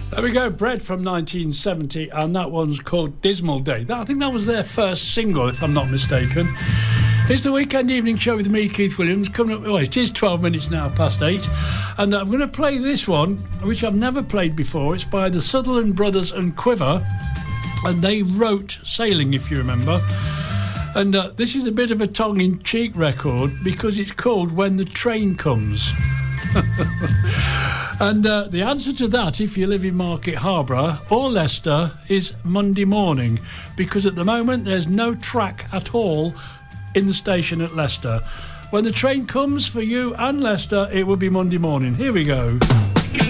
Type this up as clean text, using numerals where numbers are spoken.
There we go, Bread from 1970, and that one's called Dismal Day. I think that was their first single, if I'm not mistaken. It's the Weekend Evening Show with me, Keith Williams, coming up. Well, it is 12 minutes now past 8, and I'm going to play this one, which I've never played before. It's by the Sutherland Brothers and Quiver, and they wrote Sailing, if you remember. And this is a bit of a tongue-in-cheek record because it's called When the Train Comes. And the answer to that, if you live in Market Harborough or Leicester, is Monday morning, because at the moment there's no track at all in the station at Leicester. When the train comes for you and Leicester, it will be Monday morning. Here we go.